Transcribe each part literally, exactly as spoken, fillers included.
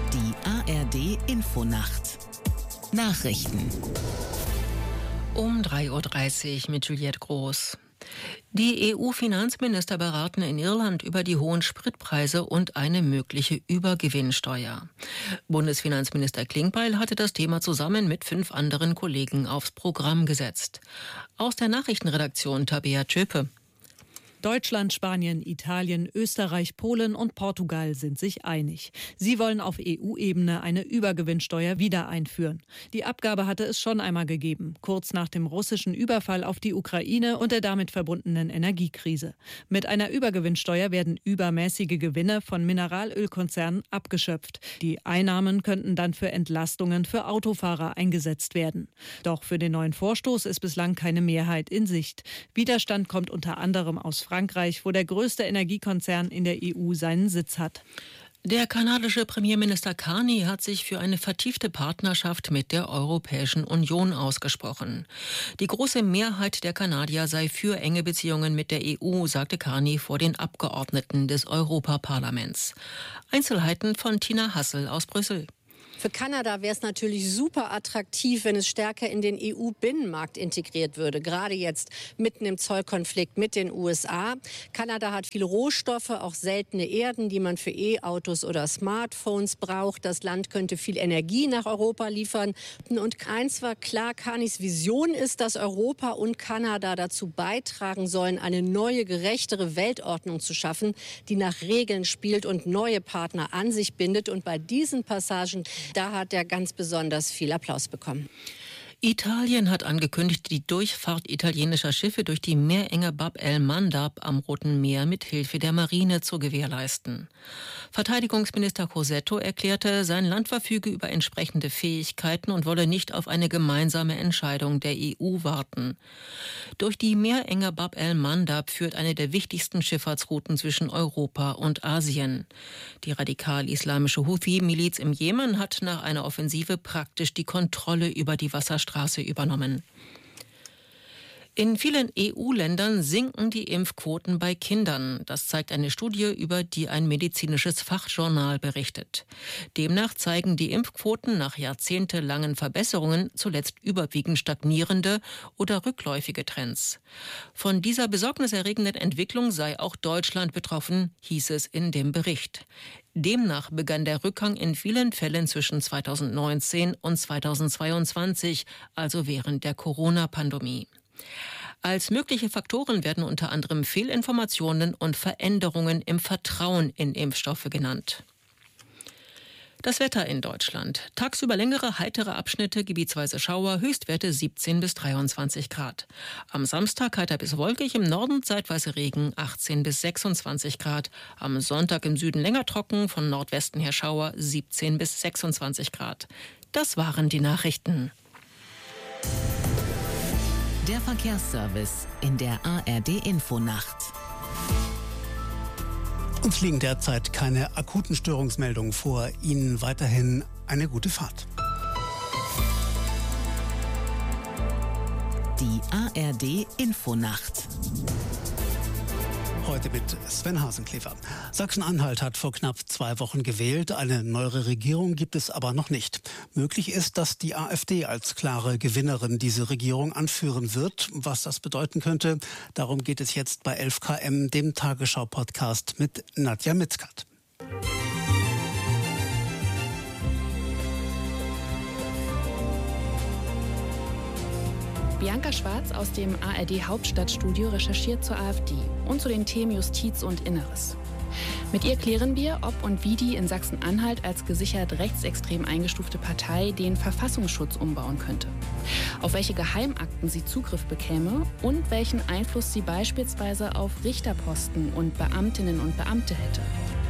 Die A R D-Infonacht. Nachrichten. Um drei Uhr dreißig mit Juliette Groß. Die E U-Finanzminister beraten in Irland über die hohen Spritpreise und eine mögliche Übergewinnsteuer. Bundesfinanzminister Klingbeil hatte das Thema zusammen mit fünf anderen Kollegen aufs Programm gesetzt. Aus der Nachrichtenredaktion Tabea Tschöpe. Deutschland, Spanien, Italien, Österreich, Polen und Portugal sind sich einig. Sie wollen auf E U-Ebene eine Übergewinnsteuer wieder einführen. Die Abgabe hatte es schon einmal gegeben, kurz nach dem russischen Überfall auf die Ukraine und der damit verbundenen Energiekrise. Mit einer Übergewinnsteuer werden übermäßige Gewinne von Mineralölkonzernen abgeschöpft. Die Einnahmen könnten dann für Entlastungen für Autofahrer eingesetzt werden. Doch für den neuen Vorstoß ist bislang keine Mehrheit in Sicht. Widerstand kommt unter anderem aus Frankreich, wo der größte Energiekonzern in der E U seinen Sitz hat. Der kanadische Premierminister Carney hat sich für eine vertiefte Partnerschaft mit der Europäischen Union ausgesprochen. Die große Mehrheit der Kanadier sei für enge Beziehungen mit der E U, sagte Carney vor den Abgeordneten des Europaparlaments. Einzelheiten von Tina Hassel aus Brüssel. Für Kanada wäre es natürlich super attraktiv, wenn es stärker in den E U-Binnenmarkt integriert würde. Gerade jetzt mitten im Zollkonflikt mit den U S A. Kanada hat viele Rohstoffe, auch seltene Erden, die man für E-Autos oder Smartphones braucht. Das Land könnte viel Energie nach Europa liefern. Und eins war klar, Carneys Vision ist, dass Europa und Kanada dazu beitragen sollen, eine neue, gerechtere Weltordnung zu schaffen, die nach Regeln spielt und neue Partner an sich bindet. Und bei diesen Passagen, da hat er ganz besonders viel Applaus bekommen. Italien hat angekündigt, die Durchfahrt italienischer Schiffe durch die Meerenge Bab el-Mandab am Roten Meer mit Hilfe der Marine zu gewährleisten. Verteidigungsminister Crosetto erklärte, sein Land verfüge über entsprechende Fähigkeiten und wolle nicht auf eine gemeinsame Entscheidung der E U warten. Durch die Meerenge Bab el-Mandab führt eine der wichtigsten Schifffahrtsrouten zwischen Europa und Asien. Die radikal-islamische Houthi-Miliz im Jemen hat nach einer Offensive praktisch die Kontrolle über die Wasserstraße Straße übernommen. In vielen E U-Ländern sinken die Impfquoten bei Kindern. Das zeigt eine Studie, über die ein medizinisches Fachjournal berichtet. Demnach zeigen die Impfquoten nach jahrzehntelangen Verbesserungen zuletzt überwiegend stagnierende oder rückläufige Trends. Von dieser besorgniserregenden Entwicklung sei auch Deutschland betroffen, hieß es in dem Bericht. Demnach begann der Rückgang in vielen Fällen zwischen zweitausendneunzehn und zweitausendzweiundzwanzig, also während der Corona-Pandemie. Als mögliche Faktoren werden unter anderem Fehlinformationen und Veränderungen im Vertrauen in Impfstoffe genannt. Das Wetter in Deutschland. Tagsüber längere, heitere Abschnitte, gebietsweise Schauer, Höchstwerte siebzehn bis dreiundzwanzig Grad. Am Samstag heiter bis wolkig, im Norden zeitweise Regen, achtzehn bis sechsundzwanzig Grad. Am Sonntag im Süden länger trocken, von Nordwesten her Schauer, siebzehn bis sechsundzwanzig Grad. Das waren die Nachrichten. Der Verkehrsservice in der A R D-Infonacht. Uns liegen derzeit keine akuten Störungsmeldungen vor. Ihnen weiterhin eine gute Fahrt. Die A R D-Infonacht. Heute mit Sven Hasenklever. Sachsen-Anhalt hat vor knapp zwei Wochen gewählt. Eine neuere Regierung gibt es aber noch nicht. Möglich ist, dass die AfD als klare Gewinnerin diese Regierung anführen wird. Was das bedeuten könnte, darum geht es jetzt bei elf K M, dem Tagesschau-Podcast mit Nadja Mitzkat. Bianca Schwarz aus dem A R D-Hauptstadtstudio recherchiert zur AfD und zu den Themen Justiz und Inneres. Mit ihr klären wir, ob und wie die in Sachsen-Anhalt als gesichert rechtsextrem eingestufte Partei den Verfassungsschutz umbauen könnte, auf welche Geheimakten sie Zugriff bekäme und welchen Einfluss sie beispielsweise auf Richterposten und Beamtinnen und Beamte hätte.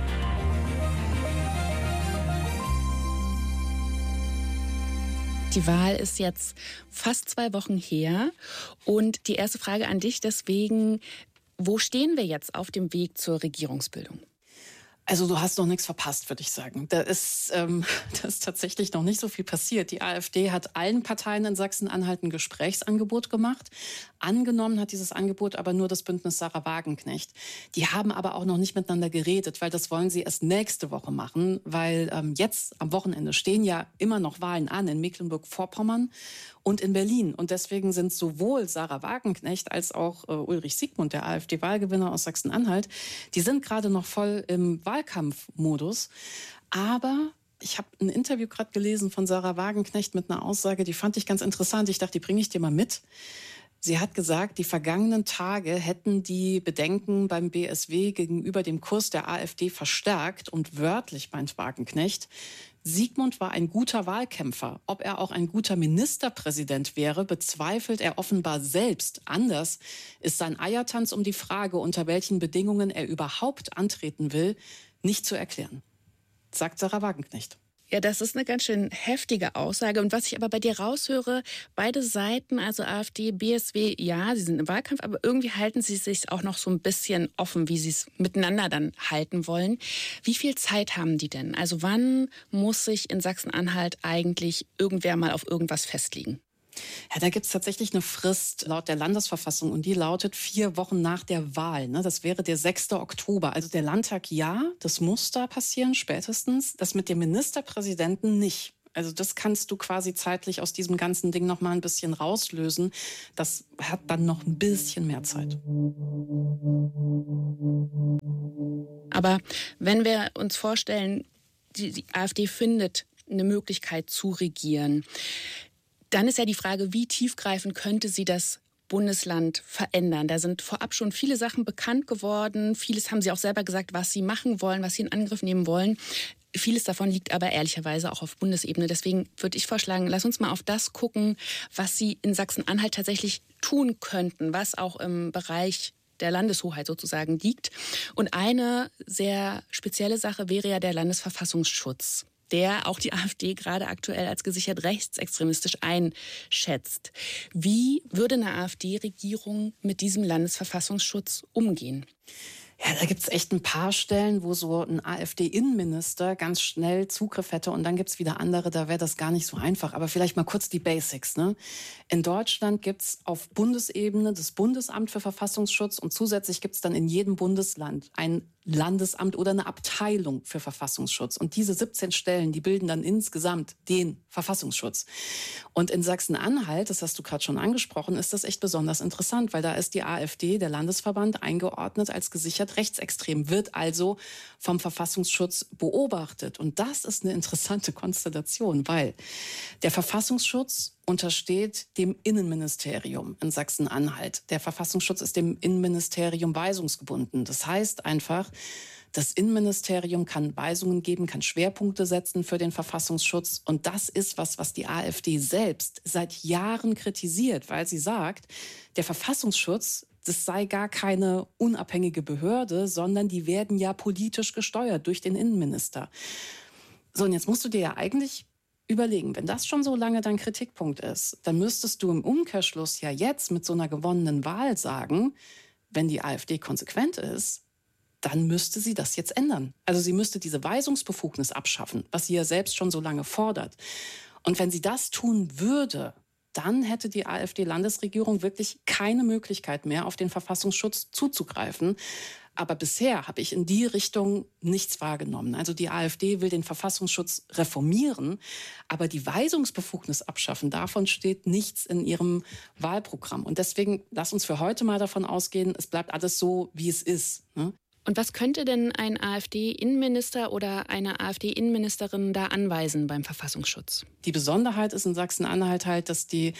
Die Wahl ist jetzt fast zwei Wochen her und die erste Frage an dich deswegen, wo stehen wir jetzt auf dem Weg zur Regierungsbildung? Also du hast noch nichts verpasst, würde ich sagen. Da ist, ähm, da ist tatsächlich noch nicht so viel passiert. Die AfD hat allen Parteien in Sachsen-Anhalt ein Gesprächsangebot gemacht. Angenommen hat dieses Angebot aber nur das Bündnis Sahra Wagenknecht. Die haben aber auch noch nicht miteinander geredet, weil das wollen sie erst nächste Woche machen, weil ähm, jetzt am Wochenende stehen ja immer noch Wahlen an in Mecklenburg-Vorpommern und in Berlin. Und deswegen sind sowohl Sahra Wagenknecht als auch äh, Ulrich Siegmund, der AfD-Wahlgewinner aus Sachsen-Anhalt, die sind gerade noch voll im Wahlkampfmodus. Aber ich habe ein Interview gerade gelesen von Sahra Wagenknecht mit einer Aussage, die fand ich ganz interessant. Ich dachte, die bringe ich dir mal mit. Sie hat gesagt, die vergangenen Tage hätten die Bedenken beim B S W gegenüber dem Kurs der AfD verstärkt. Und wörtlich meint Wagenknecht, Siegmund war ein guter Wahlkämpfer. Ob er auch ein guter Ministerpräsident wäre, bezweifelt er offenbar selbst. Anders ist sein Eiertanz um die Frage, unter welchen Bedingungen er überhaupt antreten will, nicht zu erklären, sagt Sahra Wagenknecht. Ja, das ist eine ganz schön heftige Aussage. Und was ich aber bei dir raushöre, beide Seiten, also AfD, B S W, ja, sie sind im Wahlkampf, aber irgendwie halten sie sich auch noch so ein bisschen offen, wie sie es miteinander dann halten wollen. Wie viel Zeit haben die denn? Also wann muss sich in Sachsen-Anhalt eigentlich irgendwer mal auf irgendwas festlegen? Ja, da gibt es tatsächlich eine Frist laut der Landesverfassung und die lautet vier Wochen nach der Wahl. Ne? Das wäre der sechster Oktober. Also der Landtag, ja, das muss da passieren spätestens. Das mit dem Ministerpräsidenten nicht. Also das kannst du quasi zeitlich aus diesem ganzen Ding noch mal ein bisschen rauslösen. Das hat dann noch ein bisschen mehr Zeit. Aber wenn wir uns vorstellen, die, die AfD findet eine Möglichkeit zu regieren, dann ist ja die Frage, wie tiefgreifend könnte sie das Bundesland verändern? Da sind vorab schon viele Sachen bekannt geworden. Vieles haben sie auch selber gesagt, was sie machen wollen, was sie in Angriff nehmen wollen. Vieles davon liegt aber ehrlicherweise auch auf Bundesebene. Deswegen würde ich vorschlagen, lass uns mal auf das gucken, was sie in Sachsen-Anhalt tatsächlich tun könnten, was auch im Bereich der Landeshoheit sozusagen liegt. Und eine sehr spezielle Sache wäre ja der Landesverfassungsschutz, der auch die AfD gerade aktuell als gesichert rechtsextremistisch einschätzt. Wie würde eine AfD-Regierung mit diesem Landesverfassungsschutz umgehen? Ja, da gibt's echt ein paar Stellen, wo so ein AfD-Innenminister ganz schnell Zugriff hätte. Und dann gibt's wieder andere, da wäre das gar nicht so einfach. Aber vielleicht mal kurz die Basics. Ne? In Deutschland gibt's auf Bundesebene das Bundesamt für Verfassungsschutz und zusätzlich gibt's dann in jedem Bundesland ein Landesamt oder eine Abteilung für Verfassungsschutz. Und diese siebzehn Stellen, die bilden dann insgesamt den Verfassungsschutz. Und in Sachsen-Anhalt, das hast du gerade schon angesprochen, ist das echt besonders interessant, weil da ist die AfD, der Landesverband, eingeordnet als gesichert rechtsextrem, wird also vom Verfassungsschutz beobachtet. Und das ist eine interessante Konstellation, weil der Verfassungsschutz untersteht dem Innenministerium in Sachsen-Anhalt. Der Verfassungsschutz ist dem Innenministerium weisungsgebunden. Das heißt einfach, das Innenministerium kann Weisungen geben, kann Schwerpunkte setzen für den Verfassungsschutz. Und das ist was, was die AfD selbst seit Jahren kritisiert, weil sie sagt, der Verfassungsschutz, das sei gar keine unabhängige Behörde, sondern die werden ja politisch gesteuert durch den Innenminister. So, und jetzt musst du dir ja eigentlich überlegen, wenn das schon so lange dein Kritikpunkt ist, dann müsstest du im Umkehrschluss ja jetzt mit so einer gewonnenen Wahl sagen, wenn die AfD konsequent ist, dann müsste sie das jetzt ändern. Also sie müsste diese Weisungsbefugnis abschaffen, was sie ja selbst schon so lange fordert. Und wenn sie das tun würde, dann hätte die AfD-Landesregierung wirklich keine Möglichkeit mehr, auf den Verfassungsschutz zuzugreifen. Aber bisher habe ich in die Richtung nichts wahrgenommen. Also die AfD will den Verfassungsschutz reformieren, aber die Weisungsbefugnis abschaffen, davon steht nichts in ihrem Wahlprogramm. Und deswegen lass uns für heute mal davon ausgehen, es bleibt alles so, wie es ist. Ne? Und was könnte denn ein AfD-Innenminister oder eine AfD-Innenministerin da anweisen beim Verfassungsschutz? Die Besonderheit ist in Sachsen-Anhalt halt, dass die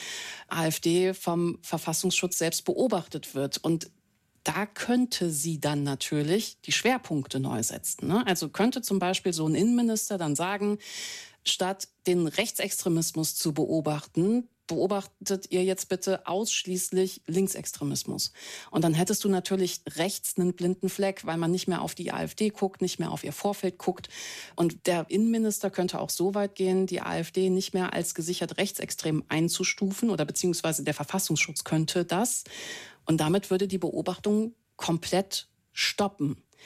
AfD vom Verfassungsschutz selbst beobachtet wird. Und da könnte sie dann natürlich die Schwerpunkte neu setzen. Ne? Also könnte zum Beispiel so ein Innenminister dann sagen, statt den Rechtsextremismus zu beobachten, beobachtet ihr jetzt bitte ausschließlich Linksextremismus. Und dann hättest du natürlich rechts einen blinden Fleck, weil man nicht mehr auf die AfD guckt, nicht mehr auf ihr Vorfeld guckt. Und der Innenminister könnte auch so weit gehen, die AfD nicht mehr als gesichert rechtsextrem einzustufen oder beziehungsweise der Verfassungsschutz könnte das. Und damit würde die Beobachtung komplett stoppen.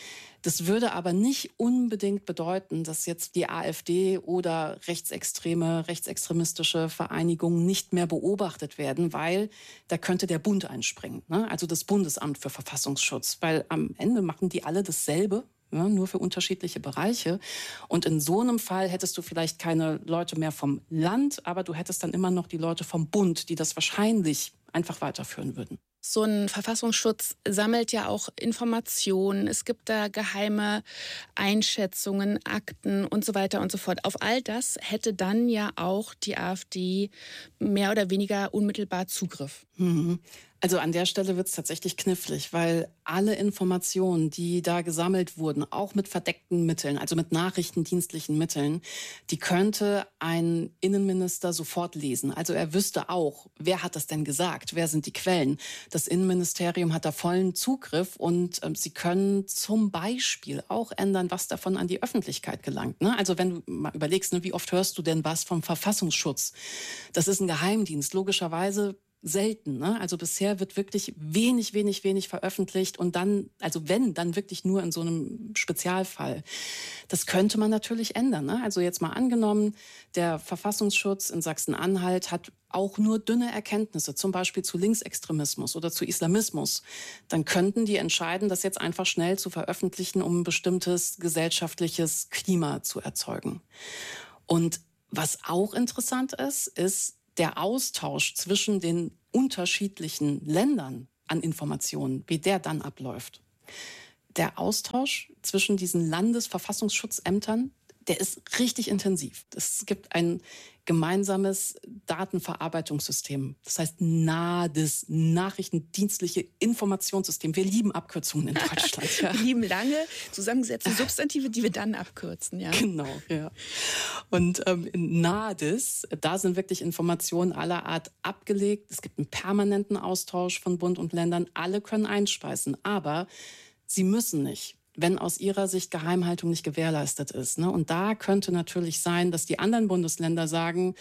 Das würde aber nicht unbedingt bedeuten, dass jetzt die AfD oder rechtsextreme, rechtsextremistische Vereinigungen nicht mehr beobachtet werden, weil da könnte der Bund einspringen, ne? Also das Bundesamt für Verfassungsschutz, weil am Ende machen die alle dasselbe. Ja, nur für unterschiedliche Bereiche. Und in so einem Fall hättest du vielleicht keine Leute mehr vom Land, aber du hättest dann immer noch die Leute vom Bund, die das wahrscheinlich einfach weiterführen würden. So ein Verfassungsschutz sammelt ja auch Informationen. Es gibt da geheime Einschätzungen, Akten und so weiter und so fort. Auf all das hätte dann ja auch die AfD mehr oder weniger unmittelbar Zugriff. Mhm. Also an der Stelle wird es tatsächlich knifflig, weil alle Informationen, die da gesammelt wurden, auch mit verdeckten Mitteln, also mit nachrichtendienstlichen Mitteln, die könnte ein Innenminister sofort lesen. Also er wüsste auch, wer hat das denn gesagt, wer sind die Quellen. Das Innenministerium hat da vollen Zugriff und äh, sie können zum Beispiel auch ändern, was davon an die Öffentlichkeit gelangt. Ne? Also wenn du mal überlegst, ne, wie oft hörst du denn was vom Verfassungsschutz? Das ist ein Geheimdienst, logischerweise selten, ne? Also bisher wird wirklich wenig, wenig, wenig veröffentlicht und dann, also wenn, dann wirklich nur in so einem Spezialfall. Das könnte man natürlich ändern, ne? Also jetzt mal angenommen, der Verfassungsschutz in Sachsen-Anhalt hat auch nur dünne Erkenntnisse, zum Beispiel zu Linksextremismus oder zu Islamismus. Dann könnten die entscheiden, das jetzt einfach schnell zu veröffentlichen, um ein bestimmtes gesellschaftliches Klima zu erzeugen. Und was auch interessant ist, ist, der Austausch zwischen den unterschiedlichen Ländern an Informationen, wie der dann abläuft. Der Austausch zwischen diesen Landesverfassungsschutzämtern, der ist richtig intensiv. Es gibt ein gemeinsames Datenverarbeitungssystem. Das heißt NADIS, Nachrichtendienstliche Informationssystem. Wir lieben Abkürzungen in Deutschland. Ja. Wir lieben lange zusammengesetzte Substantive, die wir dann abkürzen. Ja. Genau, ja. Und ähm, in NADIS, da sind wirklich Informationen aller Art abgelegt. Es gibt einen permanenten Austausch von Bund und Ländern. Alle können einspeisen, aber sie müssen nicht, wenn aus ihrer Sicht Geheimhaltung nicht gewährleistet ist. Ne? Und da könnte natürlich sein, dass die anderen Bundesländer sagen,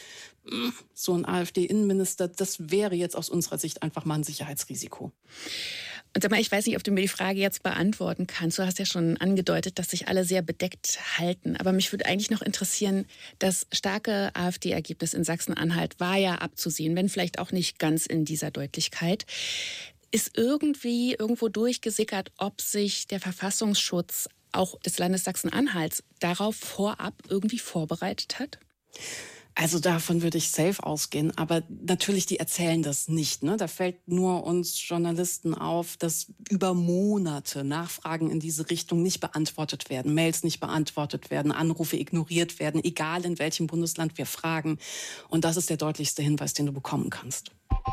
so ein AfD-Innenminister, das wäre jetzt aus unserer Sicht einfach mal ein Sicherheitsrisiko. Und sag mal, ich weiß nicht, ob du mir die Frage jetzt beantworten kannst. Du hast ja schon angedeutet, dass sich alle sehr bedeckt halten. Aber mich würde eigentlich noch interessieren, das starke AfD-Ergebnis in Sachsen-Anhalt war ja abzusehen, wenn vielleicht auch nicht ganz in dieser Deutlichkeit. Ist irgendwie irgendwo durchgesickert, ob sich der Verfassungsschutz auch des Landes Sachsen-Anhalts darauf vorab irgendwie vorbereitet hat? Also davon würde ich safe ausgehen, aber natürlich, die erzählen das nicht. Ne? Da fällt nur uns Journalisten auf, dass über Monate Nachfragen in diese Richtung nicht beantwortet werden, Mails nicht beantwortet werden, Anrufe ignoriert werden, egal in welchem Bundesland wir fragen. Und das ist der deutlichste Hinweis, den du bekommen kannst.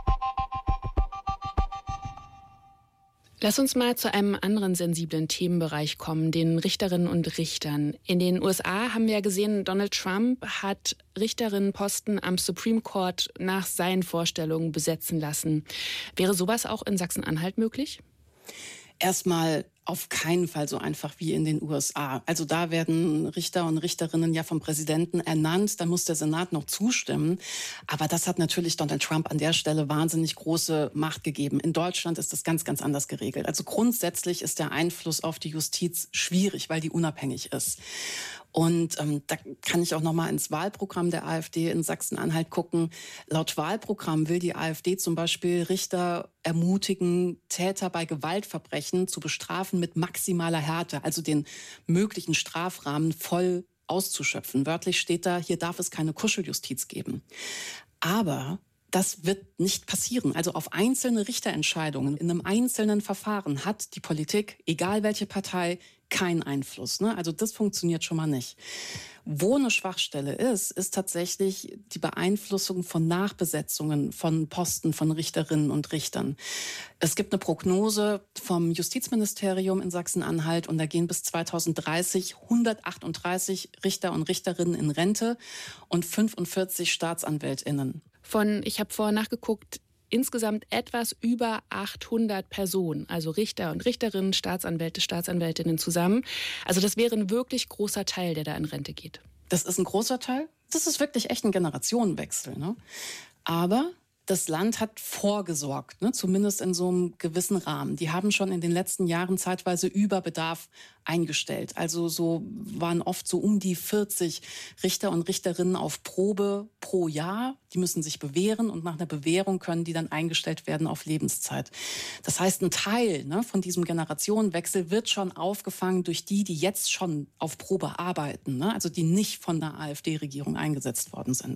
Lass uns mal zu einem anderen sensiblen Themenbereich kommen, den Richterinnen und Richtern. In den U S A haben wir ja gesehen, Donald Trump hat Richterinnenposten am Supreme Court nach seinen Vorstellungen besetzen lassen. Wäre sowas auch in Sachsen-Anhalt möglich? Erstmal auf keinen Fall so einfach wie in den U S A. Also da werden Richter und Richterinnen ja vom Präsidenten ernannt, da muss der Senat noch zustimmen. Aber das hat natürlich Donald Trump an der Stelle wahnsinnig große Macht gegeben. In Deutschland ist das ganz, ganz anders geregelt. Also grundsätzlich ist der Einfluss auf die Justiz schwierig, weil die unabhängig ist. Und ähm, da kann ich auch noch mal ins Wahlprogramm der AfD in Sachsen-Anhalt gucken. Laut Wahlprogramm will die AfD zum Beispiel Richter ermutigen, Täter bei Gewaltverbrechen zu bestrafen mit maximaler Härte, also den möglichen Strafrahmen voll auszuschöpfen. Wörtlich steht da, hier darf es keine Kuscheljustiz geben. Aber das wird nicht passieren. Also auf einzelne Richterentscheidungen in einem einzelnen Verfahren hat die Politik, egal welche Partei, keinen Einfluss. Ne? Also das funktioniert schon mal nicht. Wo eine Schwachstelle ist, ist tatsächlich die Beeinflussung von Nachbesetzungen von Posten von Richterinnen und Richtern. Es gibt eine Prognose vom Justizministerium in Sachsen-Anhalt und da gehen bis zweitausenddreißig hundertachtunddreißig Richter und Richterinnen in Rente und fünfundvierzig StaatsanwältInnen. Von, ich habe vorher nachgeguckt, insgesamt etwas über achthundert Personen, also Richter und Richterinnen, Staatsanwälte, Staatsanwältinnen zusammen. Also das wäre ein wirklich großer Teil, der da in Rente geht. Das ist ein großer Teil. Das ist wirklich echt ein Generationenwechsel. Ne? Aber das Land hat vorgesorgt, ne? Zumindest in so einem gewissen Rahmen. Die haben schon in den letzten Jahren zeitweise Überbedarf eingestellt. Also so waren oft so um die vierzig Richter und Richterinnen auf Probe pro Jahr. Die müssen sich bewähren und nach einer Bewährung können die dann eingestellt werden auf Lebenszeit. Das heißt, ein Teil ne, von diesem Generationenwechsel wird schon aufgefangen durch die, die jetzt schon auf Probe arbeiten, ne? Also die nicht von der AfD-Regierung eingesetzt worden sind.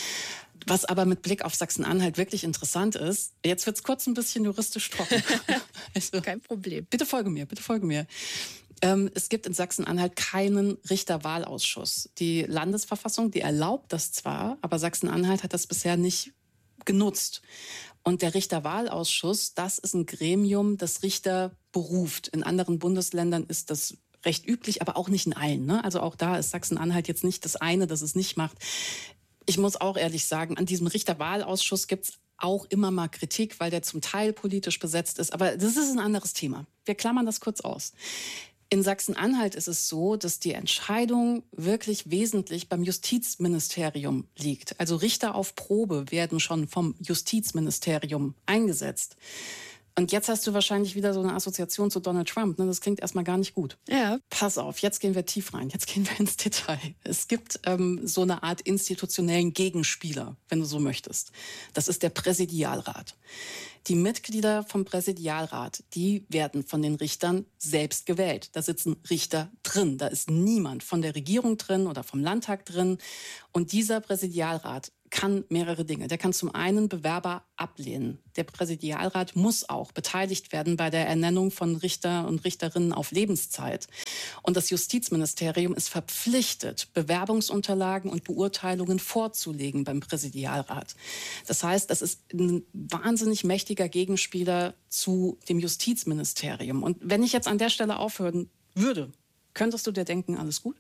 Was aber mit Blick auf Sachsen-Anhalt wirklich interessant ist, jetzt wird es kurz ein bisschen juristisch trocken. Also, kein Problem. Bitte folge mir, bitte folge mir. Ähm, es gibt in Sachsen-Anhalt keinen Richterwahlausschuss. Die Landesverfassung, die erlaubt das zwar, aber Sachsen-Anhalt hat das bisher nicht genutzt. Und der Richterwahlausschuss, das ist ein Gremium, das Richter beruft. In anderen Bundesländern ist das recht üblich, aber auch nicht in allen. Ne? Also auch da ist Sachsen-Anhalt jetzt nicht das eine, das es nicht macht. Ich muss auch ehrlich sagen, an diesem Richterwahlausschuss gibt es auch immer mal Kritik, weil der zum Teil politisch besetzt ist. Aber das ist ein anderes Thema. Wir klammern das kurz aus. In Sachsen-Anhalt ist es so, dass die Entscheidung wirklich wesentlich beim Justizministerium liegt. Also Richter auf Probe werden schon vom Justizministerium eingesetzt. Und jetzt hast du wahrscheinlich wieder so eine Assoziation zu Donald Trump. Ne? Das klingt erstmal gar nicht gut. Ja. Pass auf, jetzt gehen wir tief rein. Jetzt gehen wir ins Detail. Es gibt ähm, so eine Art institutionellen Gegenspieler, wenn du so möchtest. Das ist der Präsidialrat. Die Mitglieder vom Präsidialrat, die werden von den Richtern selbst gewählt. Da sitzen Richter drin. Da ist niemand von der Regierung drin oder vom Landtag drin. Und dieser Präsidialrat kann mehrere Dinge. Der kann zum einen Bewerber ablehnen. Der Präsidialrat muss auch beteiligt werden bei der Ernennung von Richter und Richterinnen auf Lebenszeit. Und das Justizministerium ist verpflichtet, Bewerbungsunterlagen und Beurteilungen vorzulegen beim Präsidialrat. Das heißt, das ist ein wahnsinnig mächtiger Gegenspieler zu dem Justizministerium. Und wenn ich jetzt an der Stelle aufhören würde, könntest du dir denken, alles gut?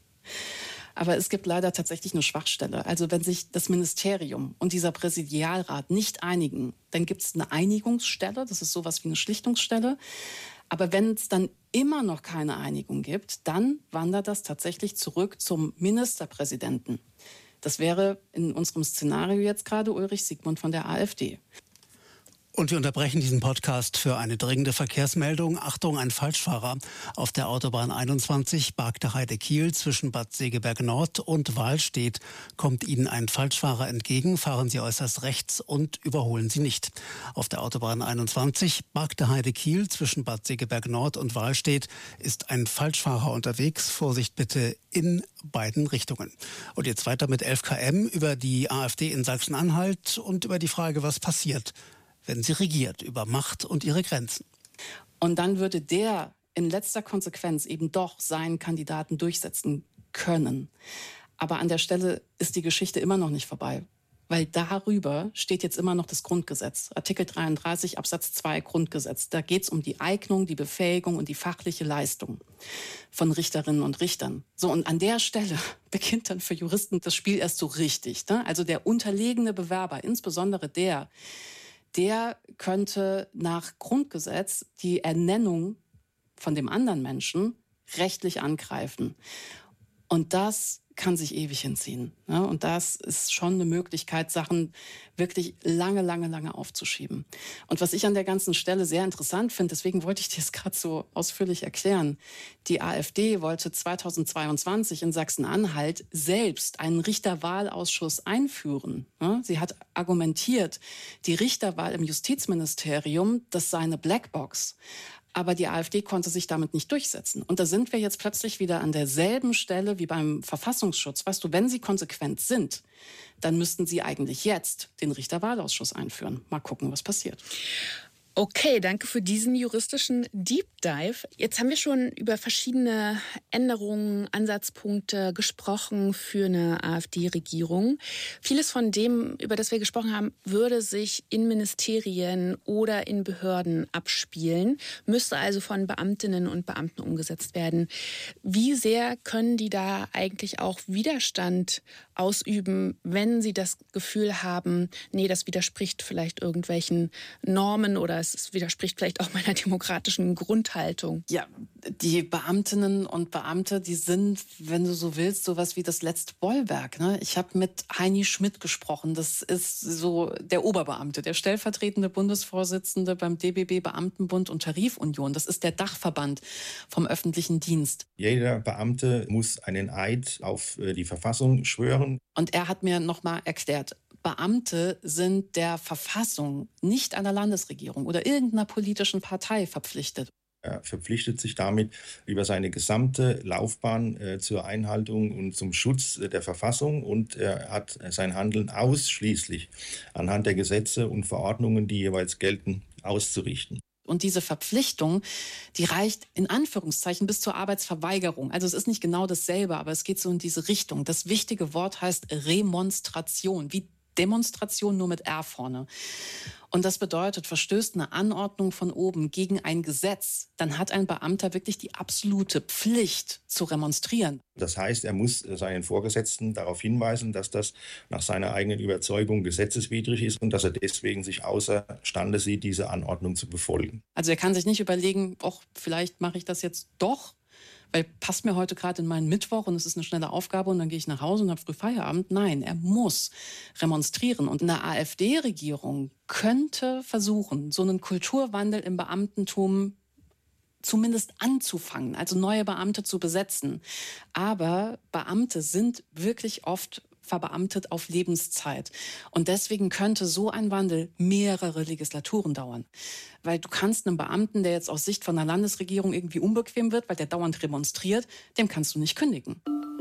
Aber es gibt leider tatsächlich eine Schwachstelle. Also wenn sich das Ministerium und dieser Präsidialrat nicht einigen, dann gibt es eine Einigungsstelle, das ist sowas wie eine Schlichtungsstelle. Aber wenn es dann immer noch keine Einigung gibt, dann wandert das tatsächlich zurück zum Ministerpräsidenten. Das wäre in unserem Szenario jetzt gerade Ulrich Siegmund von der AfD. Und wir unterbrechen diesen Podcast für eine dringende Verkehrsmeldung. Achtung, ein Falschfahrer. Auf der Autobahn einundzwanzig Bargteheide-Kiel zwischen Bad Segeberg Nord und Wahlstedt kommt Ihnen ein Falschfahrer entgegen. Fahren Sie äußerst rechts und überholen Sie nicht. Auf der Autobahn einundzwanzig Bargteheide-Kiel zwischen Bad Segeberg Nord und Wahlstedt ist ein Falschfahrer unterwegs. Vorsicht bitte in beiden Richtungen. Und jetzt weiter mit elf Kilometer pro Stunde über die AfD in Sachsen-Anhalt und über die Frage, was passiert, wenn sie regiert, über Macht und ihre Grenzen. Und dann würde der in letzter Konsequenz eben doch seinen Kandidaten durchsetzen können. Aber an der Stelle ist die Geschichte immer noch nicht vorbei. Weil darüber steht jetzt immer noch das Grundgesetz. Artikel dreiunddreißig Absatz zwei Grundgesetz. Da geht es um die Eignung, die Befähigung und die fachliche Leistung von Richterinnen und Richtern. So, und an der Stelle beginnt dann für Juristen das Spiel erst so richtig. Ne? Also der unterlegene Bewerber, insbesondere der, der könnte nach Grundgesetz die Ernennung von dem anderen Menschen rechtlich angreifen. Und das kann sich ewig hinziehen. Ja, und das ist schon eine Möglichkeit, Sachen wirklich lange, lange, lange aufzuschieben. Und was ich an der ganzen Stelle sehr interessant finde, deswegen wollte ich dir das gerade so ausführlich erklären, die AfD wollte zweitausendzweiundzwanzig in Sachsen-Anhalt selbst einen Richterwahlausschuss einführen. Ja, sie hat argumentiert, die Richterwahl im Justizministerium, das sei eine Blackbox. Aber die AfD konnte sich damit nicht durchsetzen. Und da sind wir jetzt plötzlich wieder an derselben Stelle wie beim Verfassungsschutz. Weißt du, wenn sie konsequent sind, dann müssten sie eigentlich jetzt den Richterwahlausschuss einführen. Mal gucken, was passiert. Okay, danke für diesen juristischen Deep Dive. Jetzt haben wir schon über verschiedene Änderungen, Ansatzpunkte gesprochen für eine AfD-Regierung. Vieles von dem, über das wir gesprochen haben, würde sich in Ministerien oder in Behörden abspielen, müsste also von Beamtinnen und Beamten umgesetzt werden. Wie sehr können die da eigentlich auch Widerstand ausüben, wenn sie das Gefühl haben, nee, das widerspricht vielleicht irgendwelchen Normen oder es widerspricht vielleicht auch meiner demokratischen Grundhaltung. Ja, die Beamtinnen und Beamte, die sind, wenn du so willst, sowas wie das letzte Bollwerk. Ne? Ich habe mit Heini Schmidt gesprochen. Das ist so der Oberbeamte, der stellvertretende Bundesvorsitzende beim D B B Beamtenbund und Tarifunion. Das ist der Dachverband vom öffentlichen Dienst. Jeder Beamte muss einen Eid auf die Verfassung schwören. Und er hat mir nochmal erklärt, Beamte sind der Verfassung, nicht einer Landesregierung oder irgendeiner politischen Partei verpflichtet. Er verpflichtet sich damit über seine gesamte Laufbahn äh, zur Einhaltung und zum Schutz äh, der Verfassung, und er hat sein Handeln ausschließlich anhand der Gesetze und Verordnungen, die jeweils gelten, auszurichten. Und diese Verpflichtung, die reicht in Anführungszeichen bis zur Arbeitsverweigerung. Also es ist nicht genau dasselbe, aber es geht so in diese Richtung. Das wichtige Wort heißt Remonstration, wie Demonstration nur mit R vorne. Und das bedeutet, verstößt eine Anordnung von oben gegen ein Gesetz, dann hat ein Beamter wirklich die absolute Pflicht zu remonstrieren. Das heißt, er muss seinen Vorgesetzten darauf hinweisen, dass das nach seiner eigenen Überzeugung gesetzeswidrig ist und dass er deswegen sich außerstande sieht, diese Anordnung zu befolgen. Also er kann sich nicht überlegen, ach, vielleicht mache ich das jetzt doch, weil passt mir heute gerade in meinen Mittwoch und es ist eine schnelle Aufgabe und dann gehe ich nach Hause und habe früh Feierabend. Nein, er muss remonstrieren. Und eine AfD-Regierung könnte versuchen, so einen Kulturwandel im Beamtentum zumindest anzufangen, also neue Beamte zu besetzen. Aber Beamte sind wirklich oft verbeamtet auf Lebenszeit. Und deswegen könnte so ein Wandel mehrere Legislaturen dauern. Weil du kannst einem Beamten, der jetzt aus Sicht von der Landesregierung irgendwie unbequem wird, weil der dauernd remonstriert, dem kannst du nicht kündigen.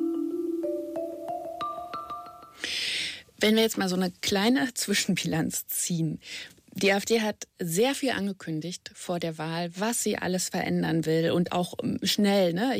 Wenn wir jetzt mal so eine kleine Zwischenbilanz ziehen. Die AfD hat sehr viel angekündigt vor der Wahl, was sie alles verändern will und auch schnell, ne?